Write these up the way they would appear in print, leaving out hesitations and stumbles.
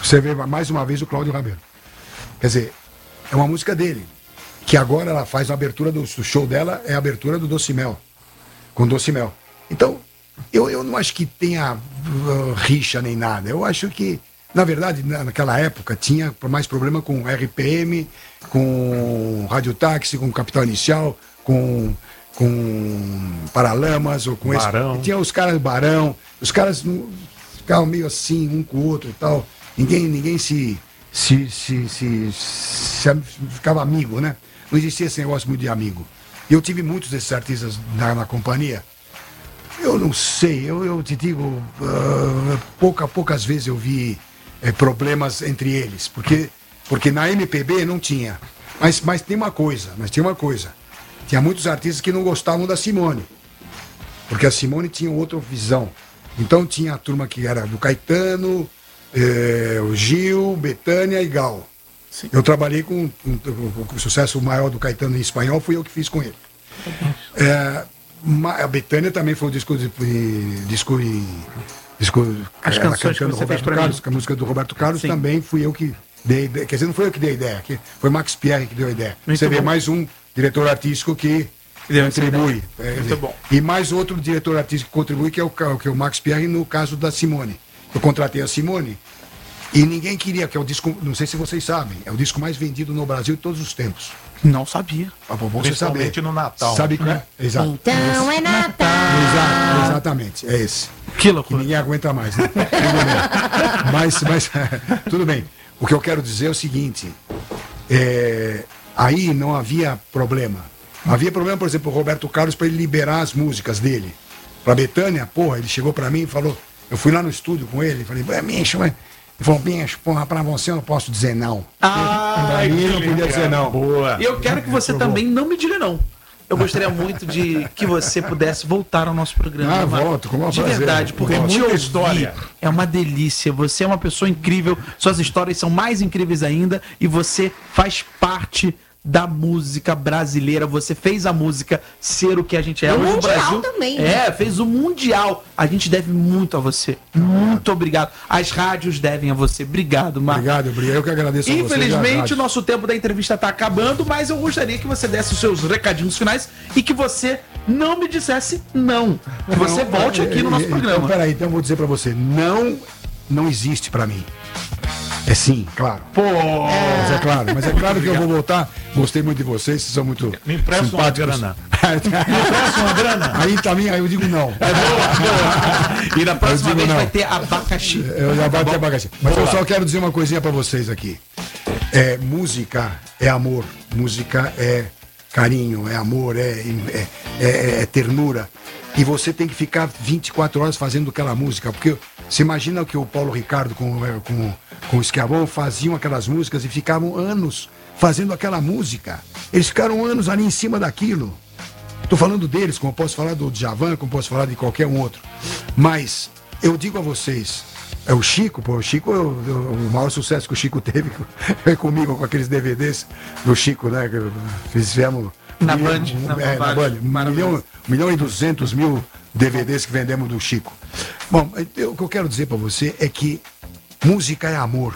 Você vê mais uma vez o Cláudio Rabelo. Quer dizer, é uma música dele, que agora ela faz a abertura do show dela, é a abertura do Doce Mel, com Doce Mel. Então, eu não acho que tenha rixa nem nada. Eu acho que, na verdade, naquela época, tinha mais problema com RPM, com Radiotáxi, com Capital Inicial, com Paralamas, ou com Barão. esse. Tinha os caras do Barão, os caras ficavam meio assim, um com o outro e tal. Ninguém se ficava amigo, né? Não existia esse negócio muito de amigo. E eu tive muitos desses artistas na companhia. Eu não sei, eu te digo, poucas vezes eu vi problemas entre eles, porque na MPB não tinha. Mas tinha uma coisa. Tinha muitos artistas que não gostavam da Simone, porque a Simone tinha outra visão. Então tinha a turma que era do Caetano, o Gil, Bethânia e Gal. Sim. Eu trabalhei com o sucesso maior do Caetano em espanhol, fui eu que fiz com ele. A Bethânia também foi um disco as canções que você fez pra mim. A música do Roberto Carlos. Sim. Também fui eu que dei a ideia. Quer dizer, não foi eu que dei a ideia, foi Max Pierre que deu a ideia. Muito você bom. vê mais um diretor artístico que contribui. Muito bom. E mais outro diretor artístico que contribui, que é o Max Pierre, no caso da Simone. Eu contratei a Simone e ninguém queria, que é o disco, não sei se vocês sabem, é o disco mais vendido no Brasil de todos os tempos. Não sabia. Você saber. Principalmente no Natal. Sabe qual é? Exato. Então é Natal. Exatamente, é esse. Que loucura. Que ninguém aguenta mais, né? mas tudo bem. O que eu quero dizer é o seguinte, aí não havia problema. Havia problema, por exemplo, o Roberto Carlos para ele liberar as músicas dele. Para Bethânia, ele chegou para mim e falou, eu fui lá no estúdio com ele, falei, bicho, ele falou, bicho, pra você eu não posso dizer não. Pra mim não podia dizer não. Boa. E eu quero que você também não me diga não. Eu gostaria muito de que você pudesse voltar ao nosso programa. Volto, com uma de prazer. verdade, porque Tem te muita ouvir história. é uma delícia. Você é uma pessoa incrível, suas histórias são mais incríveis ainda e você faz parte da música brasileira. Você fez a música ser o que a gente é. O Hoje mundial o Brasil também, né? fez o mundial. A gente deve muito a você. Muito obrigado. As rádios devem a você. Obrigado, Marcos. Obrigado. Eu que agradeço a você. Infelizmente, o nosso tempo da entrevista está acabando, mas eu gostaria que você desse os seus recadinhos finais e que você não me dissesse não. Que você volte aqui no nosso programa. Então, peraí, então eu vou dizer pra você, não existe pra mim. É sim, claro. Mas é claro que eu vou voltar. Gostei muito de vocês são muito Me empresta uma simpáticos. grana. Me empresta uma grana. Aí também, aí eu digo não. E na próxima digo vez não. vai ter abacaxi. Eu já bato abacaxi. Mas eu só quero dizer uma coisinha pra vocês aqui. Música é amor, música é carinho, é amor, é ternura. E você tem que ficar 24 horas fazendo aquela música, porque você imagina que o Paulo Ricardo com o Schiavone faziam aquelas músicas e ficavam anos fazendo aquela música. Eles ficaram anos ali em cima daquilo. Estou falando deles, como eu posso falar do Djavan, como posso falar de qualquer um outro. Mas eu digo a vocês, o Chico, o maior sucesso que o Chico teve foi comigo, com aqueles DVDs do Chico, né? Que fizemos Na Band. na Band. 1.200.000 DVDs que vendemos do Chico. Bom, o que eu quero dizer para você é que música é amor.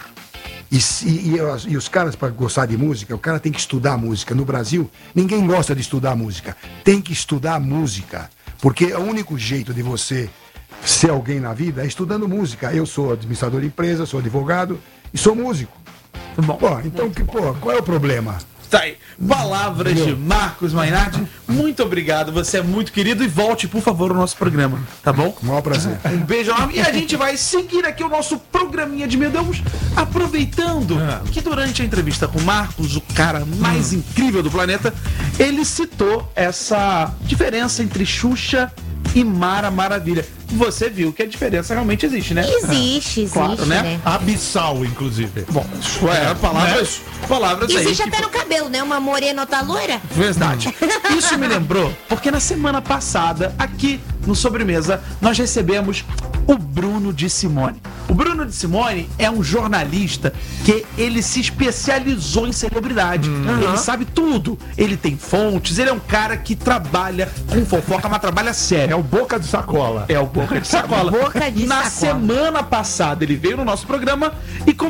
E os caras, para gostar de música, o cara tem que estudar música. No Brasil, ninguém gosta de estudar música. Tem que estudar música. Porque o único jeito de você ser alguém na vida é estudando música. Eu sou administrador de empresa, sou advogado e sou músico. Bom. Então, qual é o problema? Tá aí. Palavras de Marcos Mainardi. Muito obrigado. Você é muito querido e volte, por favor, ao nosso programa. Tá bom? Com o maior prazer. Um beijo enorme. E a gente vai seguir aqui o nosso programinha de Meu Deus, aproveitando que durante a entrevista com o Marcos, o cara mais incrível do planeta, ele citou essa diferença entre Xuxa e Mara Maravilha. Você viu que a diferença realmente existe, né? Existe, Claro, né? Abissal, inclusive. Bom, palavras aí. Existe que até no cabelo, né? Uma morena, outra loira. Verdade. Isso me lembrou, porque na semana passada, aqui no Sobremesa, nós recebemos o Bruno de Simone. O Bruno de Simone é um jornalista que ele se especializou em celebridade. Ele sabe tudo. Ele tem fontes, ele é um cara que trabalha com fofoca, mas trabalha sério. É o boca de sacola. É o Boca de Sacola. Boca de Na Sacola. semana passada, ele veio no nosso programa e